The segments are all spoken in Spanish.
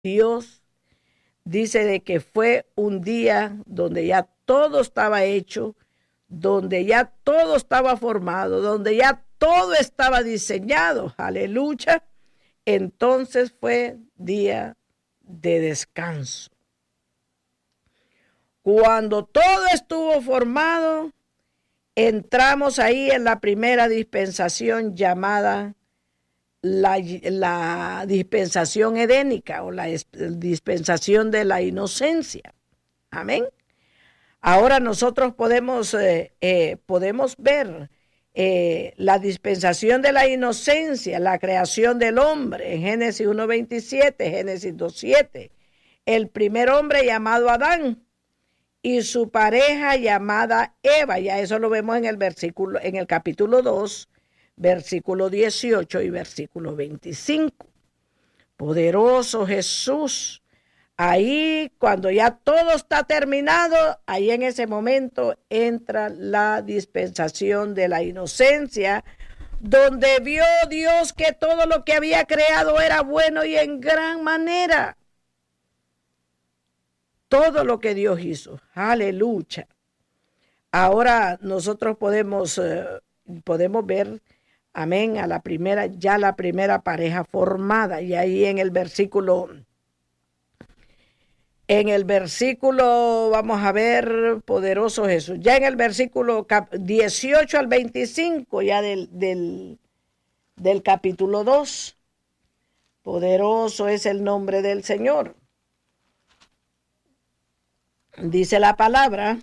Dios dice de que fue un día donde ya todo estaba hecho, donde ya todo estaba formado, donde ya todo estaba diseñado. Aleluya. Entonces fue día de descanso. Cuando todo estuvo formado, entramos ahí en la primera dispensación llamada la dispensación edénica o la dispensación de la inocencia. Amén. Ahora nosotros podemos ver la dispensación de la inocencia, la creación del hombre en Génesis 1:27, Génesis 2:7. El primer hombre llamado Adán y su pareja llamada Eva. Ya eso lo vemos en el capítulo 2, versículo 18 y versículo 25. Poderoso Jesús. Ahí, cuando ya todo está terminado, ahí en ese momento entra la dispensación de la inocencia, donde vio Dios que todo lo que había creado era bueno y en gran manera. Todo lo que Dios hizo. Aleluya. Ahora nosotros podemos ver, amén, la primera pareja formada. Y ahí en el versículo, vamos a ver, poderoso Jesús. Ya en el versículo 18 al 25, ya del capítulo 2. Poderoso es el nombre del Señor. Dice la palabra,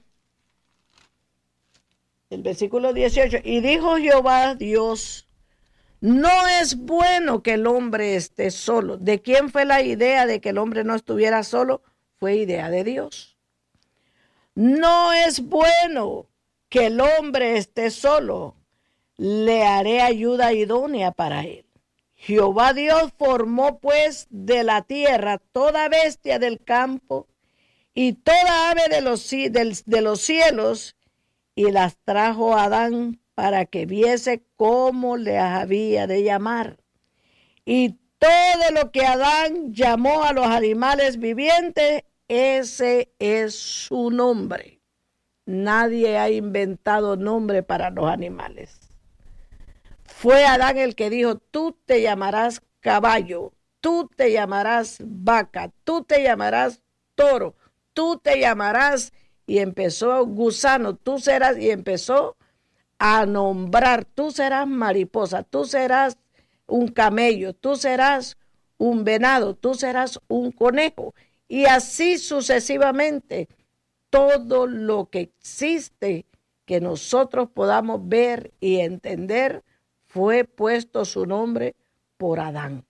el versículo 18, y dijo Jehová Dios, no es bueno que el hombre esté solo. ¿De quién fue la idea de que el hombre no estuviera solo? Fue idea de Dios. No es bueno que el hombre esté solo. Le haré ayuda idónea para él. Jehová Dios formó pues de la tierra toda bestia del campo y toda ave de los cielos, y las trajo a Adán para que viese cómo le había de llamar. Y todo lo que Adán llamó a los animales vivientes, ese es su nombre. Nadie ha inventado nombre para los animales. Fue Adán el que dijo, tú te llamarás caballo, tú te llamarás vaca, tú te llamarás toro, tú te llamarás, y empezó gusano, tú serás, y empezó a nombrar, tú serás mariposa, tú serás un camello, tú serás un venado, tú serás un conejo, y así sucesivamente. Todo lo que existe que nosotros podamos ver y entender, fue puesto su nombre por Adán.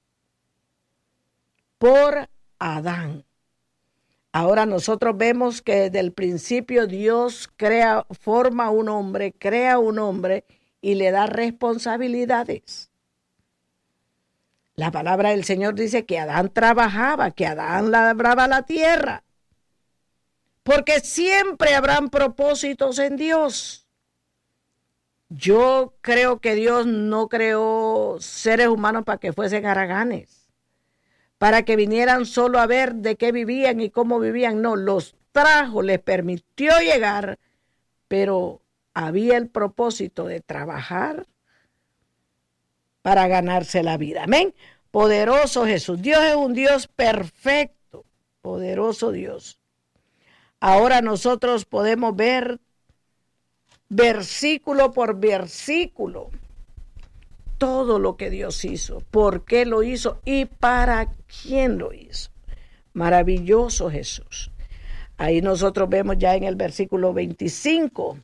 Por Adán. Ahora nosotros vemos que desde el principio Dios forma un hombre, crea un hombre y le da responsabilidades. La palabra del Señor dice que Adán trabajaba, que Adán labraba la tierra, porque siempre habrán propósitos en Dios. Yo creo que Dios no creó seres humanos para que fuesen haraganes, para que vinieran solo a ver de qué vivían y cómo vivían. No, los trajo, les permitió llegar, pero había el propósito de trabajar para ganarse la vida. Amén. Poderoso Jesús. Dios es un Dios perfecto, poderoso Dios. Ahora nosotros podemos ver versículo por versículo todo lo que Dios hizo, por qué lo hizo y para quién lo hizo. Maravilloso Jesús. Ahí nosotros vemos ya en el versículo 25.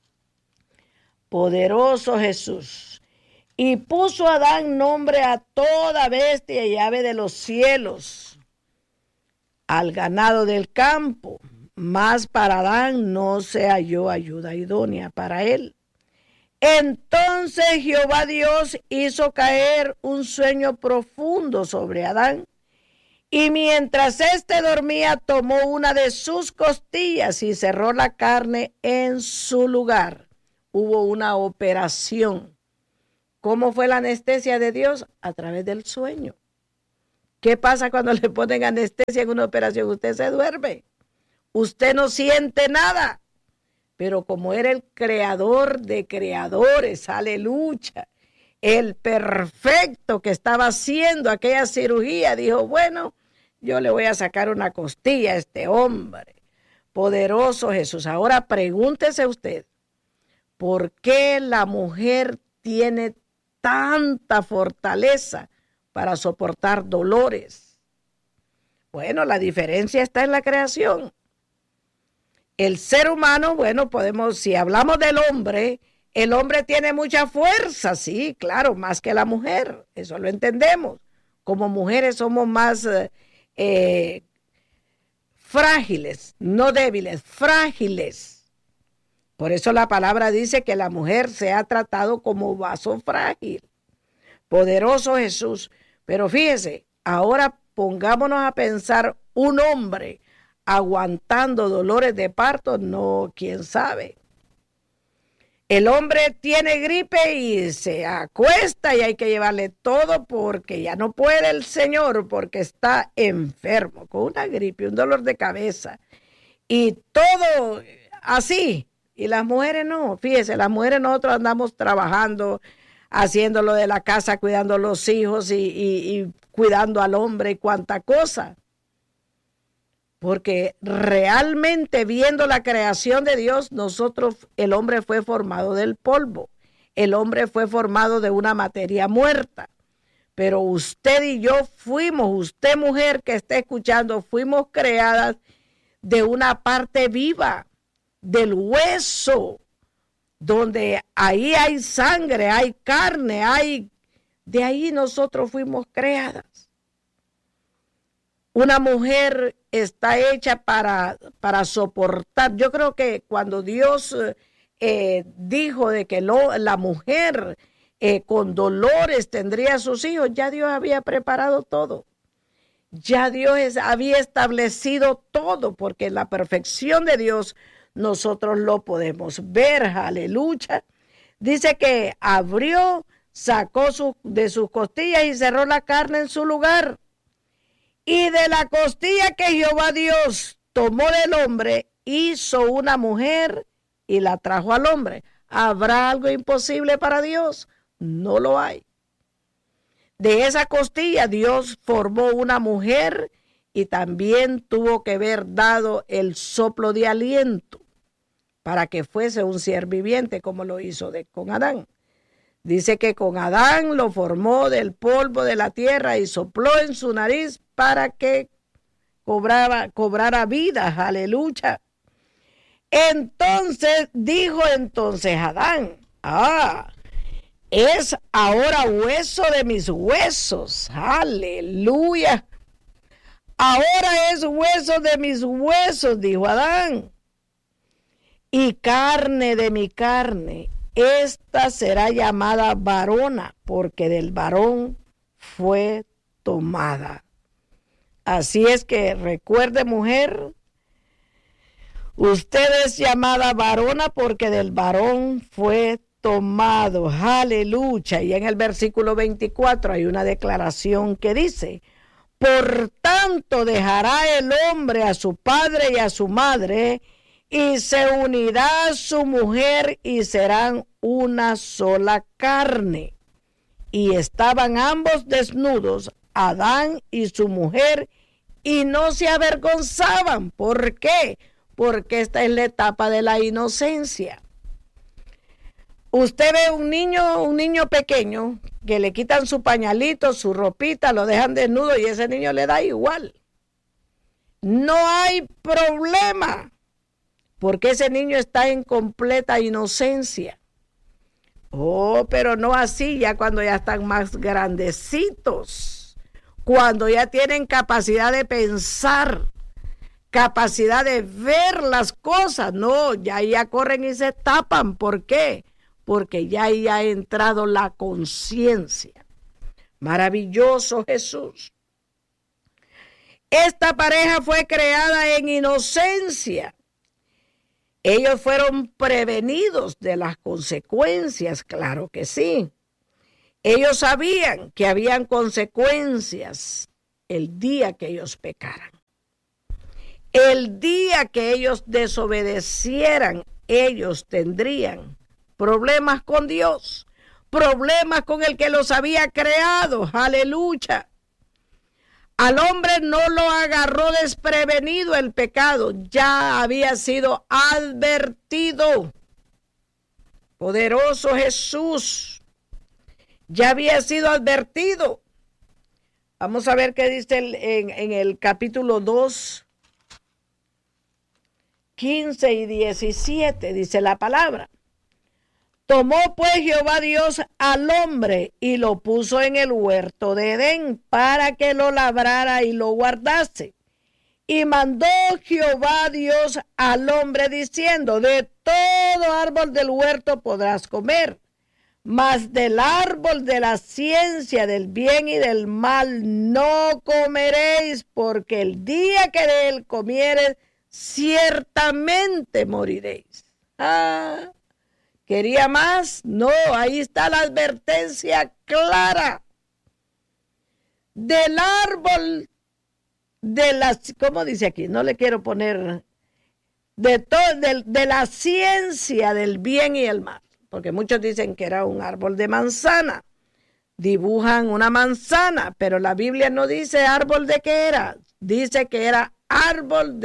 Poderoso Jesús. Y puso Adán nombre a toda bestia y ave de los cielos, al ganado del campo, mas para Adán no se halló ayuda idónea para él. Entonces Jehová Dios hizo caer un sueño profundo sobre Adán, y mientras éste dormía, tomó una de sus costillas y cerró la carne en su lugar. Hubo una operación. ¿Cómo fue la anestesia de Dios? A través del sueño. ¿Qué pasa cuando le ponen anestesia en una operación? Usted se duerme. Usted no siente nada. Pero como era el creador de creadores, aleluya, el perfecto que estaba haciendo aquella cirugía, dijo, bueno, yo le voy a sacar una costilla a este hombre. Poderoso Jesús. Ahora pregúntese usted, ¿por qué la mujer tiene tanta fortaleza para soportar dolores? Bueno, la diferencia está en la creación. El ser humano, bueno, podemos, si hablamos del hombre, el hombre tiene mucha fuerza, sí, claro, más que la mujer, eso lo entendemos. Como mujeres somos más frágiles, no débiles, frágiles. Por eso la palabra dice que la mujer se ha tratado como vaso frágil. Poderoso Jesús. Pero fíjese, ahora pongámonos a pensar un hombre aguantando dolores de parto, no, quién sabe. El hombre tiene gripe y se acuesta y hay que llevarle todo porque ya no puede el señor porque está enfermo con una gripe, un dolor de cabeza y todo así. Y las mujeres no, fíjese, las mujeres nosotros andamos trabajando, haciendo lo de la casa, cuidando a los hijos y cuidando al hombre y cuánta cosa. Porque realmente viendo la creación de Dios, nosotros, el hombre fue formado del polvo. El hombre fue formado de una materia muerta. Pero usted y yo fuimos, usted mujer que está escuchando, fuimos creadas de una parte viva, del hueso, donde ahí hay sangre, hay carne, de ahí nosotros fuimos creadas. Una mujer está hecha para soportar. Yo creo que cuando Dios dijo de que la mujer con dolores tendría a sus hijos, ya Dios había preparado todo. Ya Dios había establecido todo, porque en la perfección de Dios nosotros lo podemos ver. Aleluya. Dice que abrió, sacó de sus costillas y cerró la carne en su lugar. Y de la costilla que Jehová Dios tomó del hombre, hizo una mujer y la trajo al hombre. ¿Habrá algo imposible para Dios? No lo hay. De esa costilla Dios formó una mujer y también tuvo que haber dado el soplo de aliento para que fuese un ser viviente como lo hizo con Adán. Dice que con Adán lo formó del polvo de la tierra y sopló en su nariz para que cobrara vida. Aleluya. Entonces dijo Adán, es ahora hueso de mis huesos. Aleluya. Ahora es hueso de mis huesos, dijo Adán, y carne de mi carne. Esta será llamada varona, porque del varón fue tomada. Así es que recuerde, mujer, usted es llamada varona porque del varón fue tomado. Aleluya. Y en el versículo 24 hay una declaración que dice, por tanto dejará el hombre a su padre y a su madre, y se unirá a su mujer y serán una sola carne. Y estaban ambos desnudos, Adán y su mujer, y no se avergonzaban. ¿Por qué? Porque esta es la etapa de la inocencia. Usted ve un niño pequeño que le quitan su pañalito, su ropita, lo dejan desnudo y ese niño le da igual. No hay problema, porque ese niño está en completa inocencia. Oh, pero no así ya cuando ya están más grandecitos, cuando ya tienen capacidad de pensar, capacidad de ver las cosas. No, ya corren y se tapan. ¿Por qué? Porque ya ha entrado la conciencia. Maravilloso Jesús. Esta pareja fue creada en inocencia. Ellos fueron prevenidos de las consecuencias, claro que sí. Ellos sabían que habían consecuencias el día que ellos pecaran. El día que ellos desobedecieran, ellos tendrían problemas con Dios, problemas con el que los había creado. Aleluya. Al hombre no lo agarró desprevenido el pecado, ya había sido advertido. Poderoso Jesús, ya había sido advertido. Vamos a ver qué dice en el capítulo 2, 15 y 17, dice la palabra. Tomó pues Jehová Dios al hombre y lo puso en el huerto de Edén para que lo labrara y lo guardase. Y mandó Jehová Dios al hombre diciendo, de todo árbol del huerto podrás comer, mas del árbol de la ciencia del bien y del mal no comeréis, porque el día que de él comiereis, ciertamente moriréis. ¿Quería más? No, ahí está la advertencia clara. Del árbol de las, ¿cómo dice aquí? No le quiero poner, de la ciencia del bien y el mal, porque muchos dicen que era un árbol de manzana, dibujan una manzana, pero la Biblia no dice árbol de qué era, dice que era árbol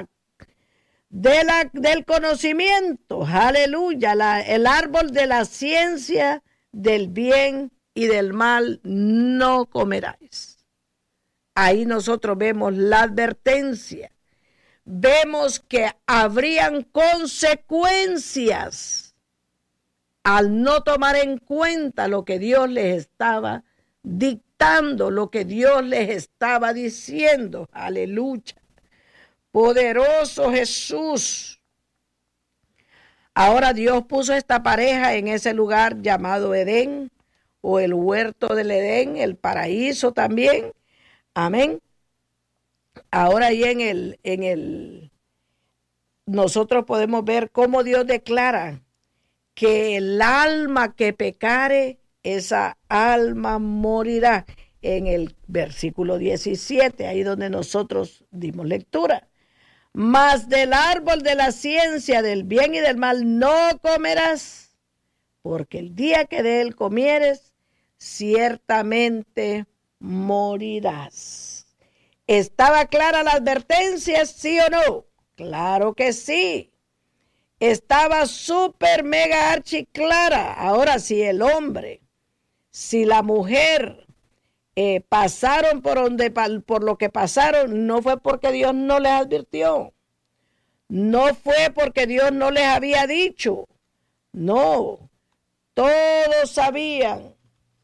del conocimiento, aleluya, el árbol de la ciencia del bien y del mal no comeráis. Ahí nosotros vemos la advertencia, vemos que habrían consecuencias al no tomar en cuenta lo que Dios les estaba dictando, lo que Dios les estaba diciendo, aleluya. Poderoso Jesús. Ahora Dios puso esta pareja en ese lugar llamado Edén, o el huerto del Edén, el paraíso también. Amén. Ahora ahí nosotros podemos ver cómo Dios declara que el alma que pecare, esa alma morirá. En el versículo 17, ahí donde nosotros dimos lectura. Mas del árbol de la ciencia del bien y del mal no comerás, porque el día que de él comieres, ciertamente morirás. ¿Estaba clara la advertencia, sí o no? Claro que sí. Estaba súper mega archi clara. Ahora, si el hombre, si la mujer pasaron por lo que pasaron, no fue porque Dios no les advirtió, no fue porque Dios no les había dicho, no, todos sabían,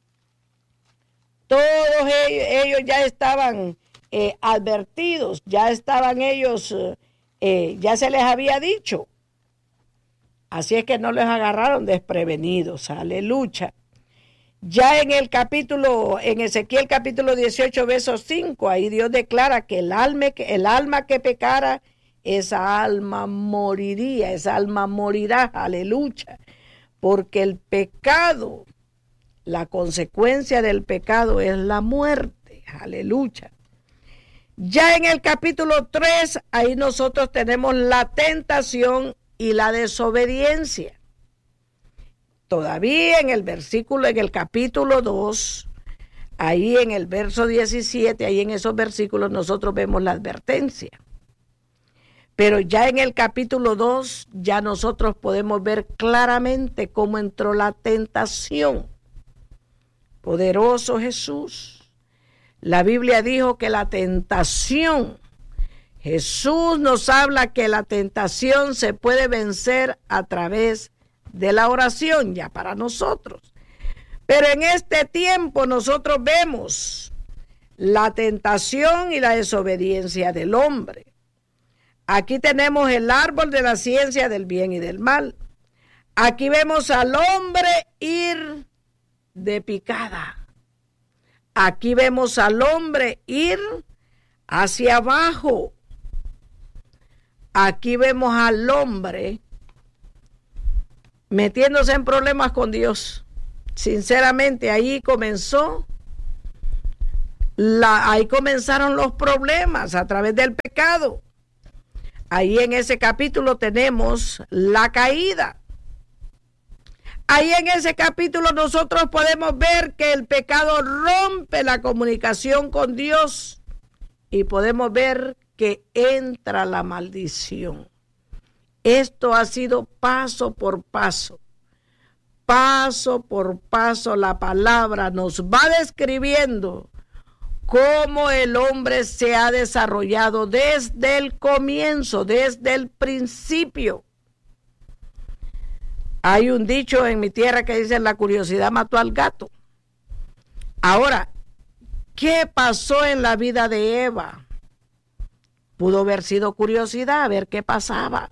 todos ellos ya estaban advertidos, ya estaban ellos, ya se les había dicho, así es que no les agarraron desprevenidos, aleluya. Ya en Ezequiel capítulo 18, verso 5, ahí Dios declara que el alma que pecara, esa alma moriría, esa alma morirá, aleluya. Porque el pecado, la consecuencia del pecado es la muerte, aleluya. Ya en el capítulo 3, ahí nosotros tenemos la tentación y la desobediencia. Todavía en el capítulo 2, ahí en el verso 17, ahí en esos versículos nosotros vemos la advertencia. Pero ya en el capítulo 2, ya nosotros podemos ver claramente cómo entró la tentación. Poderoso Jesús. La Biblia dijo que la tentación, Jesús nos habla que la tentación se puede vencer a través de la oración ya para nosotros. Pero en este tiempo nosotros vemos la tentación y la desobediencia del hombre. Aquí tenemos el árbol de la ciencia del bien y del mal. Aquí vemos al hombre ir de picada. Aquí vemos al hombre ir hacia abajo. Aquí vemos al hombre metiéndose en problemas con Dios. Sinceramente, ahí comenzó ahí comenzaron los problemas a través del pecado. Ahí en ese capítulo tenemos la caída. Ahí en ese capítulo nosotros podemos ver que el pecado rompe la comunicación con Dios y podemos ver que entra la maldición. Esto ha sido paso por paso. Paso por paso la palabra nos va describiendo cómo el hombre se ha desarrollado desde el comienzo, desde el principio. Hay un dicho en mi tierra que dice: la curiosidad mató al gato. Ahora, ¿qué pasó en la vida de Eva? Pudo haber sido curiosidad, a ver qué pasaba.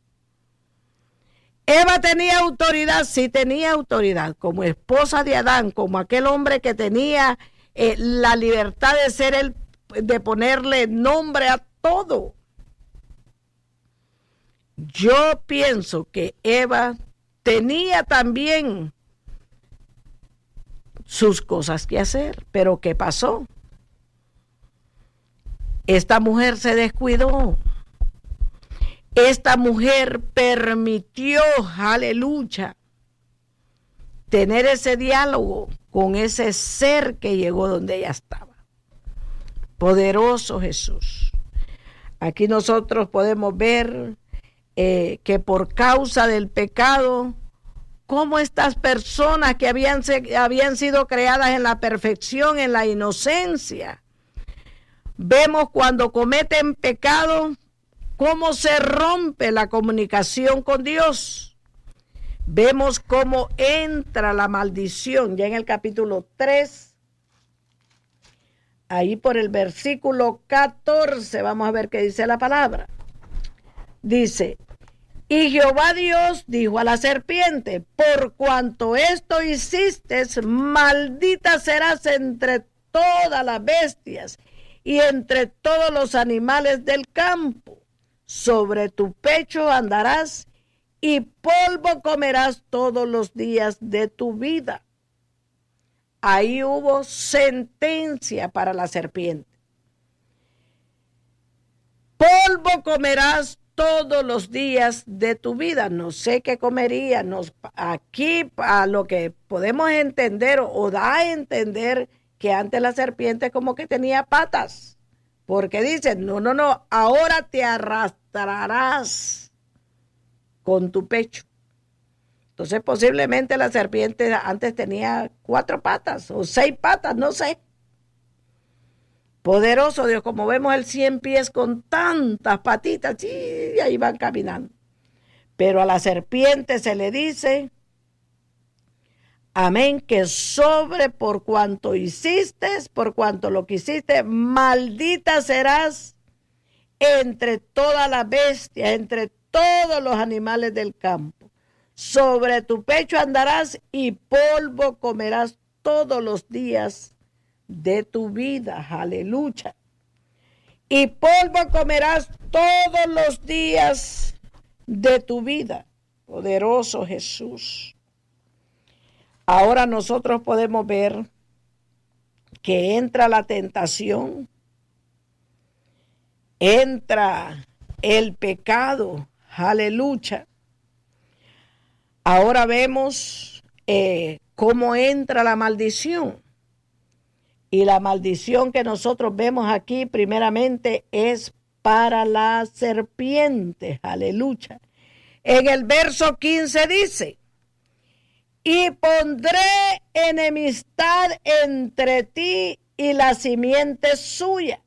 Eva tenía autoridad, sí tenía autoridad, como esposa de Adán, como aquel hombre que tenía la libertad de ser de ponerle nombre a todo. Yo pienso que Eva tenía también sus cosas que hacer, pero ¿qué pasó? Esta mujer se descuidó. Esta mujer permitió, aleluya, tener ese diálogo con ese ser que llegó donde ella estaba. Poderoso Jesús. Aquí nosotros podemos ver que por causa del pecado, cómo estas personas que habían sido creadas en la perfección, en la inocencia, vemos cuando cometen pecado, cómo se rompe la comunicación con Dios. Vemos cómo entra la maldición, ya en el capítulo 3, ahí por el versículo 14, vamos a ver qué dice la palabra. Dice: y Jehová Dios dijo a la serpiente: por cuanto esto hiciste, maldita serás entre todas las bestias y entre todos los animales del campo. Sobre tu pecho andarás y polvo comerás todos los días de tu vida. Ahí hubo sentencia para la serpiente. Polvo comerás todos los días de tu vida. No sé qué comería. Aquí a lo que podemos entender o da a entender que antes la serpiente como que tenía patas. Porque dicen: no, ahora te arrastrarás con tu pecho. Entonces posiblemente la serpiente antes tenía 4 patas o 6 patas, no sé. Poderoso Dios, como vemos el 100 pies con tantas patitas, y ahí van caminando. Pero a la serpiente se le dice: amén, que sobre por cuanto hiciste, por cuanto lo que hiciste, maldita serás entre todas las bestias, entre todos los animales del campo. Sobre tu pecho andarás y polvo comerás todos los días de tu vida. Aleluya. Y polvo comerás todos los días de tu vida. Poderoso Jesús. Ahora nosotros podemos ver que entra la tentación, entra el pecado, aleluya. Ahora vemos cómo entra la maldición. Y la maldición que nosotros vemos aquí primeramente es para la serpiente, aleluya. En el verso 15 dice: y pondré enemistad entre ti y la simiente suya.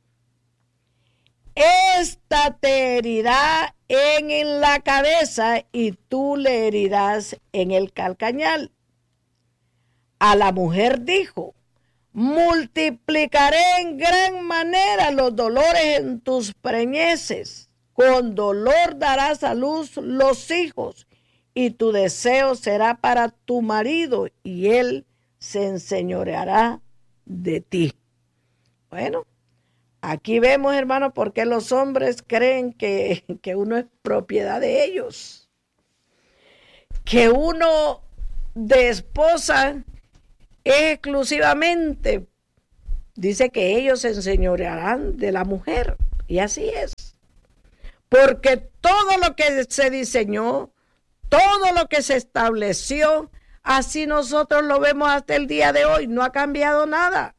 Esta te herirá en la cabeza y tú le herirás en el calcañal. A la mujer dijo: multiplicaré en gran manera los dolores en tus preñeces. Con dolor darás a luz los hijos. Y tu deseo será para tu marido, y él se enseñoreará de ti. Bueno, aquí vemos, hermanos, por qué los hombres creen que uno es propiedad de ellos. Que uno de esposa es exclusivamente Dice que ellos se enseñorearán de la mujer. Y así es. Porque todo lo que se diseñó, todo lo que se estableció, así nosotros lo vemos hasta el día de hoy. No ha cambiado nada.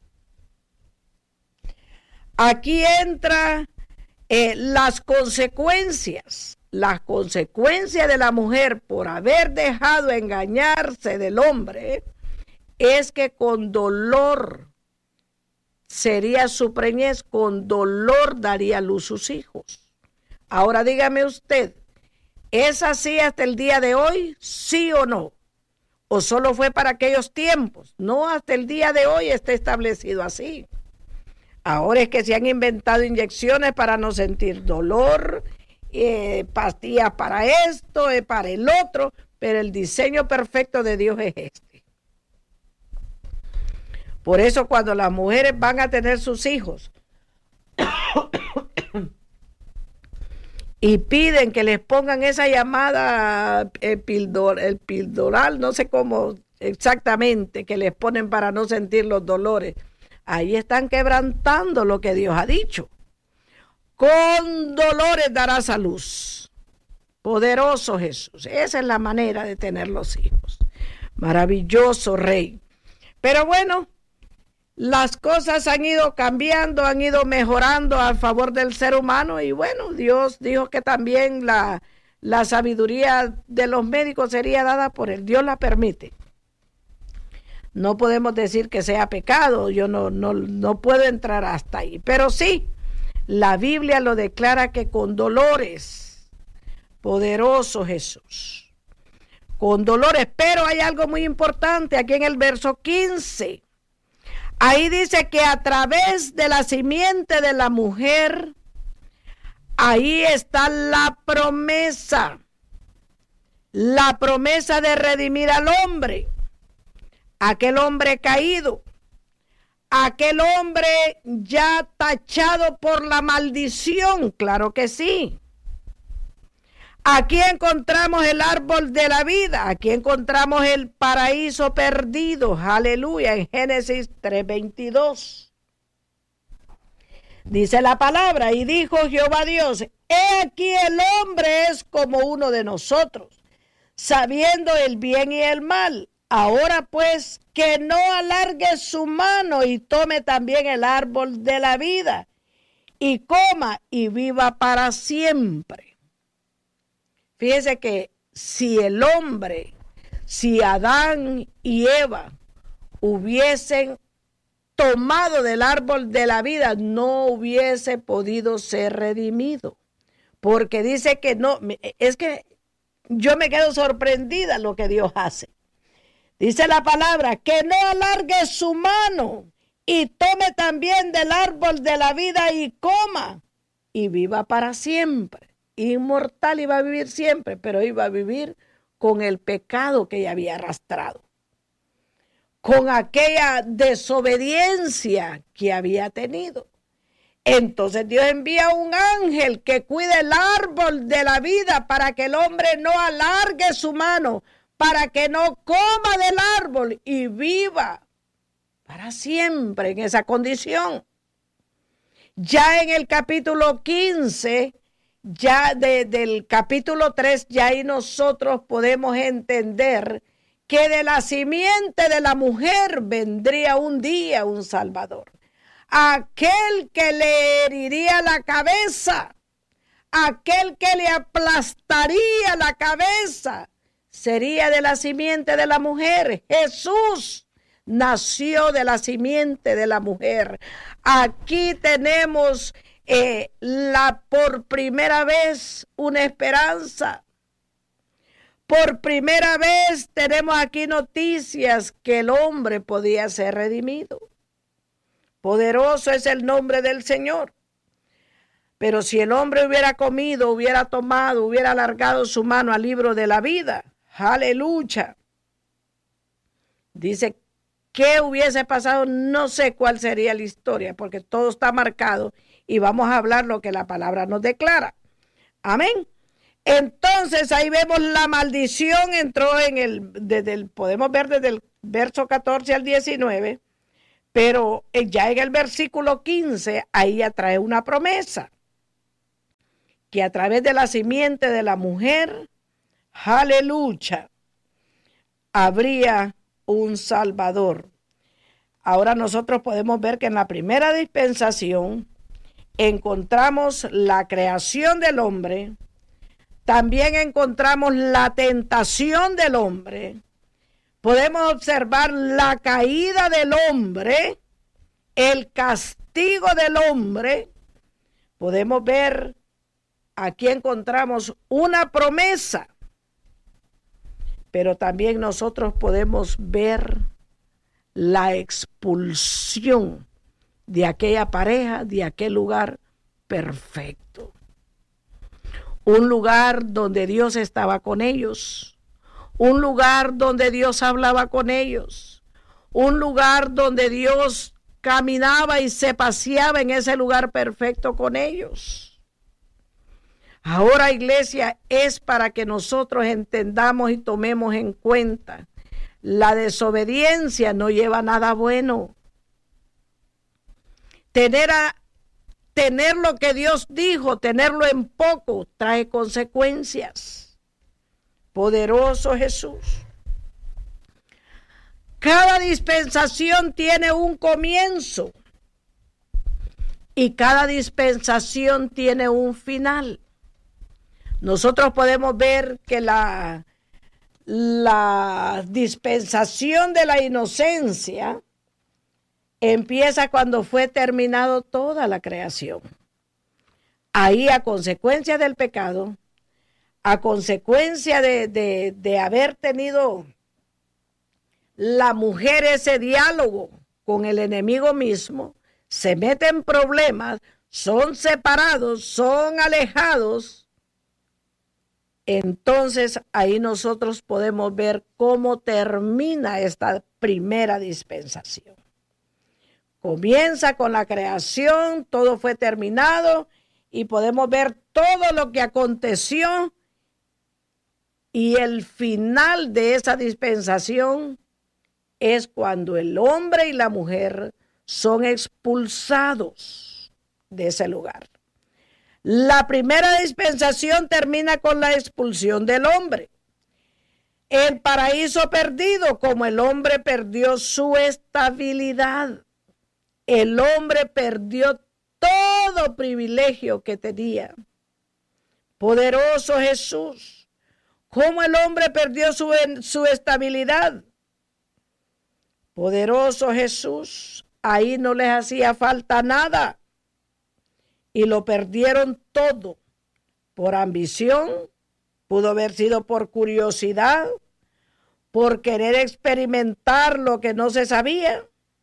Aquí entra las consecuencias. Las consecuencias de la mujer por haber dejado engañarse del hombre es que con dolor sería su preñez, con dolor daría a luz sus hijos. Ahora dígame usted, ¿es así hasta el día de hoy? ¿Sí o no? ¿O solo fue para aquellos tiempos? No, hasta el día de hoy está establecido así. Ahora es que se han inventado inyecciones para no sentir dolor, pastillas para esto, para el otro, pero el diseño perfecto de Dios es este. Por eso cuando las mujeres van a tener sus hijos y piden que les pongan esa llamada el pildoral, no sé cómo exactamente, que les ponen para no sentir los dolores, ahí están quebrantando lo que Dios ha dicho. Con dolores darás a luz. Poderoso Jesús. Esa es la manera de tener los hijos. Maravilloso Rey. Pero bueno, las cosas han ido cambiando, han ido mejorando a favor del ser humano y bueno, Dios dijo que también la sabiduría de los médicos sería dada por él. Dios la permite. No podemos decir que sea pecado, yo no puedo entrar hasta ahí, pero sí, la Biblia lo declara que con dolores, poderoso Jesús, con dolores, pero hay algo muy importante aquí en el verso 15. Ahí dice que a través de la simiente de la mujer, ahí está la promesa de redimir al hombre, aquel hombre caído, aquel hombre ya tachado por la maldición, claro que sí. Aquí encontramos el árbol de la vida, aquí encontramos el paraíso perdido, aleluya, en Génesis 3:22. Dice la palabra, y dijo Jehová Dios, he aquí el hombre es como uno de nosotros, sabiendo el bien y el mal. Ahora pues, que no alargue su mano y tome también el árbol de la vida, y coma y viva para siempre. Fíjese que si el hombre, si Adán y Eva hubiesen tomado del árbol de la vida, no hubiese podido ser redimido. Porque dice que no, es que yo me quedo sorprendida lo que Dios hace. Dice la palabra, que no alargue su mano y tome también del árbol de la vida y coma y viva para siempre. Inmortal iba a vivir siempre, pero iba a vivir con el pecado que ella había arrastrado, con aquella desobediencia que había tenido. Entonces Dios envía un ángel que cuide el árbol de la vida para que el hombre no alargue su mano, para que no coma del árbol y viva para siempre en esa condición. Ya en el capítulo 15, ya del capítulo 3, ya ahí nosotros podemos entender que de la simiente de la mujer vendría un día un Salvador. Aquel que le heriría la cabeza, aquel que le aplastaría la cabeza, sería de la simiente de la mujer. Jesús nació de la simiente de la mujer. Aquí tenemos por primera vez una esperanza. Por primera vez tenemos aquí noticias que el hombre podía ser redimido. Poderoso es el nombre del Señor. Pero si el hombre hubiera comido, hubiera tomado, hubiera alargado su mano al libro de la vida, aleluya. Dice, ¿qué hubiese pasado? No sé cuál sería la historia, porque todo está marcado y vamos a hablar lo que la palabra nos declara. Amén. Entonces ahí vemos la maldición entró podemos ver desde el verso 14 al 19, Pero ya en el versículo 15, ahí ya trae una promesa, que a través de la simiente de la mujer, aleluya, habría un Salvador. Ahora nosotros podemos ver que en la primera dispensación encontramos la creación del hombre, también encontramos la tentación del hombre, podemos observar la caída del hombre, el castigo del hombre, podemos ver, aquí encontramos una promesa, pero también nosotros podemos ver la expulsión de aquella pareja, de aquel lugar perfecto. Un lugar donde Dios estaba con ellos, un lugar donde Dios hablaba con ellos, un lugar donde Dios caminaba y se paseaba en ese lugar perfecto con ellos. Ahora, iglesia, es para que nosotros entendamos y tomemos en cuenta: la desobediencia no lleva nada bueno. Tener lo que Dios dijo, tenerlo en poco, trae consecuencias. Poderoso Jesús. Cada dispensación tiene un comienzo y cada dispensación tiene un final. Nosotros podemos ver que la dispensación de la inocencia empieza cuando fue terminado toda la creación. Ahí, a consecuencia del pecado, a consecuencia de haber tenido la mujer ese diálogo con el enemigo mismo, se meten en problemas, son separados, son alejados. Entonces ahí nosotros podemos ver cómo termina esta primera dispensación. Comienza con la creación, todo fue terminado y podemos ver todo lo que aconteció, y el final de esa dispensación es cuando el hombre y la mujer son expulsados de ese lugar. La primera dispensación termina con la expulsión del hombre. El paraíso perdido, como el hombre perdió su estabilidad. El hombre perdió todo privilegio que tenía. Poderoso Jesús. ¿Cómo el hombre perdió su estabilidad? Poderoso Jesús. Ahí no les hacía falta nada. Y lo perdieron todo. Por ambición, pudo haber sido por curiosidad, por querer experimentar lo que no se sabía,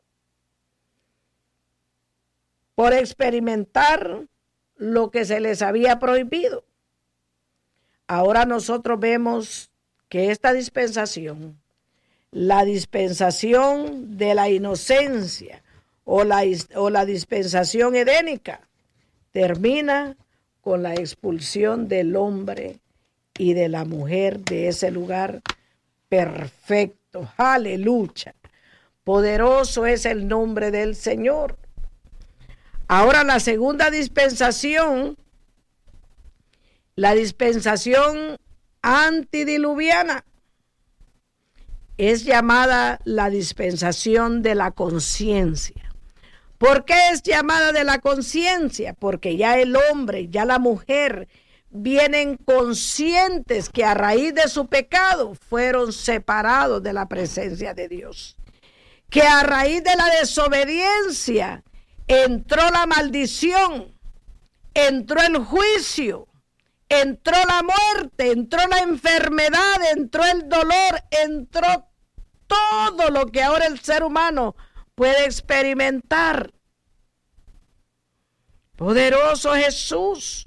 por experimentar lo que se les había prohibido. Ahora nosotros vemos que esta dispensación, la dispensación de la inocencia o la dispensación edénica, termina con la expulsión del hombre y de la mujer de ese lugar perfecto. Aleluya. Poderoso es el nombre del Señor. Ahora la segunda dispensación, la dispensación antidiluviana, es llamada la dispensación de la conciencia. ¿Por qué es llamada de la conciencia? Porque ya el hombre, ya la mujer, vienen conscientes que a raíz de su pecado fueron separados de la presencia de Dios. Que a raíz de la desobediencia entró la maldición, entró el juicio, entró la muerte, entró la enfermedad, entró el dolor, entró todo lo que ahora el ser humano puede experimentar. Poderoso Jesús.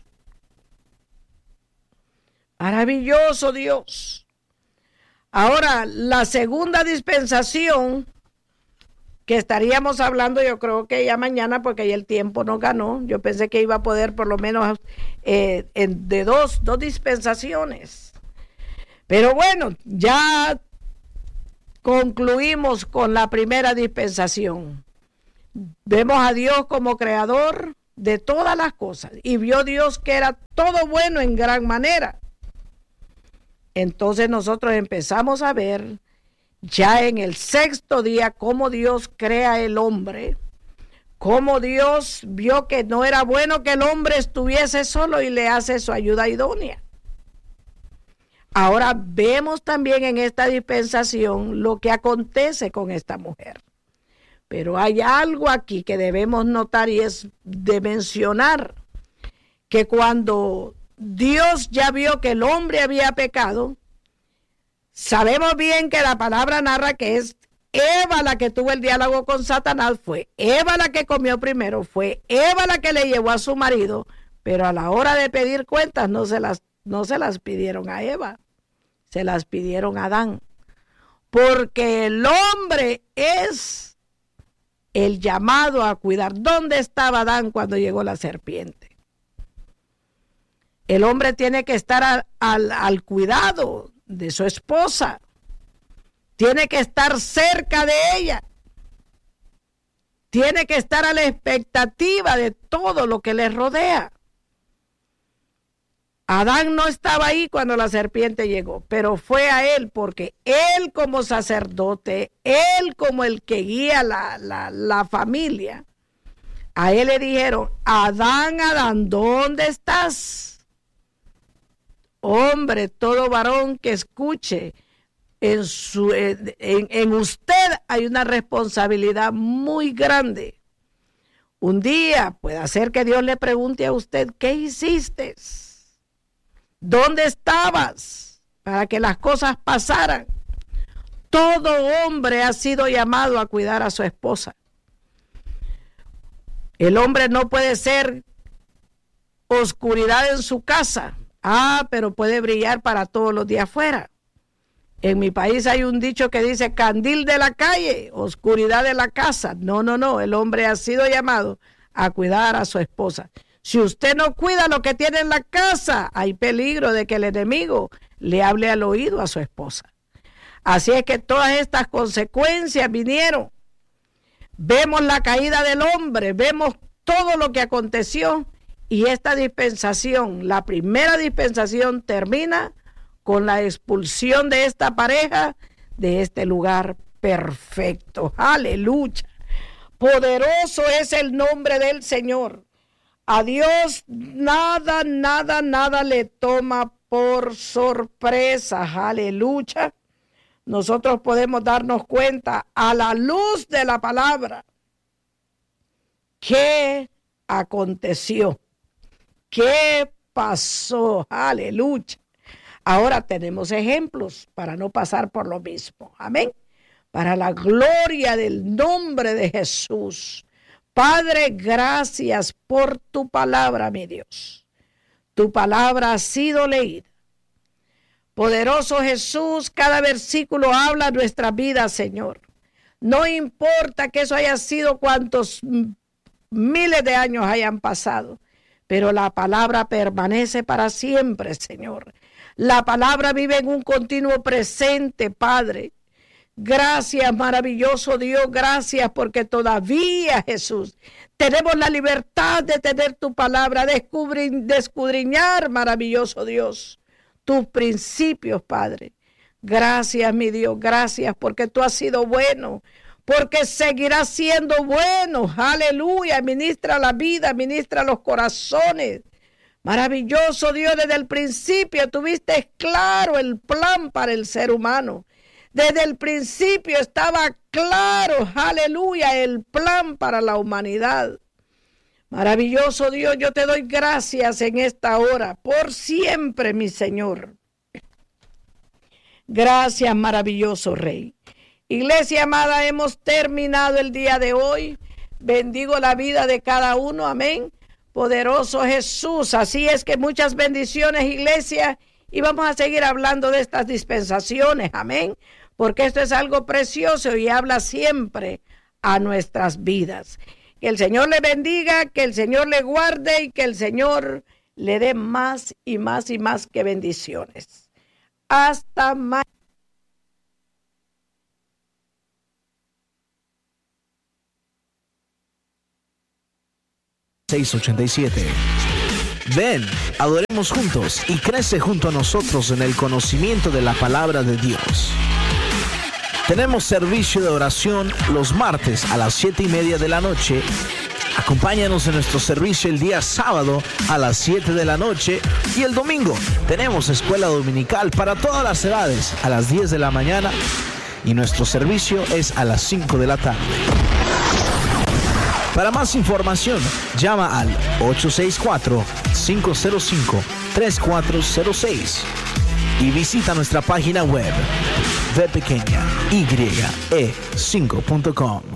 Maravilloso Dios. Ahora, la segunda dispensación que estaríamos hablando, yo creo que ya mañana, porque ya el tiempo nos ganó. Yo pensé que iba a poder por lo menos de dos dispensaciones. Pero bueno, ya concluimos con la primera dispensación. Vemos a Dios como creador de todas las cosas y vio Dios que era todo bueno en gran manera. Entonces nosotros empezamos a ver ya en el sexto día cómo Dios crea el hombre, cómo Dios vio que no era bueno que el hombre estuviese solo y le hace su ayuda idónea. Ahora vemos también en esta dispensación lo que acontece con esta mujer. Pero hay algo aquí que debemos notar y es de mencionar que cuando Dios ya vio que el hombre había pecado, sabemos bien que la palabra narra que es Eva la que tuvo el diálogo con Satanás, fue Eva la que comió primero, fue Eva la que le llevó a su marido, pero a la hora de pedir cuentas no se las pidieron a Eva, se las pidieron a Adán, porque el hombre es el llamado a cuidar. ¿Dónde estaba Adán cuando llegó la serpiente? El hombre tiene que estar al cuidado de su esposa. Tiene que estar cerca de ella. Tiene que estar a la expectativa de todo lo que le rodea. Adán no estaba ahí cuando la serpiente llegó, pero fue a él porque él como sacerdote, él como el que guía la familia, a él le dijeron, Adán, Adán, ¿dónde estás? Hombre, todo varón que escuche, en usted hay una responsabilidad muy grande. Un día puede ser que Dios le pregunte a usted, ¿qué hiciste? ¿Dónde estabas para que las cosas pasaran? Todo hombre ha sido llamado a cuidar a su esposa. El hombre no puede ser oscuridad en su casa. Pero puede brillar para todos los días afuera. En mi país hay un dicho que dice candil de la calle, oscuridad de la casa. No. El hombre ha sido llamado a cuidar a su esposa. Si usted no cuida lo que tiene en la casa, hay peligro de que el enemigo le hable al oído a su esposa. Así es que todas estas consecuencias vinieron. Vemos la caída del hombre, vemos todo lo que aconteció y esta dispensación, la primera dispensación termina con la expulsión de esta pareja de este lugar perfecto. Aleluya. Poderoso es el nombre del Señor. A Dios nada le toma por sorpresa. Aleluya. Nosotros podemos darnos cuenta a la luz de la palabra qué aconteció, qué pasó. Aleluya. Ahora tenemos ejemplos para no pasar por lo mismo. Amén. Para la gloria del nombre de Jesús. Padre, gracias por tu palabra, mi Dios. Tu palabra ha sido leída. Poderoso Jesús, cada versículo habla nuestra vida, Señor. No importa que eso haya sido cuantos miles de años hayan pasado, pero la palabra permanece para siempre, Señor. La palabra vive en un continuo presente, Padre. Gracias, maravilloso Dios, gracias porque todavía, Jesús, tenemos la libertad de tener tu palabra, de escudriñar, maravilloso Dios, tus principios, Padre. Gracias, mi Dios, gracias porque tú has sido bueno, porque seguirás siendo bueno. Aleluya, ministra la vida, ministra los corazones. Maravilloso Dios, desde el principio tuviste claro el plan para el ser humano. Desde el principio estaba claro, aleluya, el plan para la humanidad. Maravilloso Dios, yo te doy gracias en esta hora, por siempre, mi Señor. Gracias, maravilloso Rey. Iglesia amada, hemos terminado el día de hoy. Bendigo la vida de cada uno, amén. Poderoso Jesús, así es que muchas bendiciones, iglesia, y vamos a seguir hablando de estas dispensaciones, amén. Porque esto es algo precioso y habla siempre a nuestras vidas. Que el Señor le bendiga, que el Señor le guarde y que el Señor le dé más y más y más que bendiciones. Hasta mañana. 687. Ven, adoremos juntos y crece junto a nosotros en el conocimiento de la palabra de Dios. Tenemos servicio de oración los martes a las 7:30 de la noche. Acompáñanos en nuestro servicio el día sábado a las 7 de la noche y el domingo tenemos escuela dominical para todas las edades a las 10 de la mañana y nuestro servicio es a las 5 de la tarde. Para más información, llama al 864-505-3406 y visita nuestra página web vpequeñaye5.com.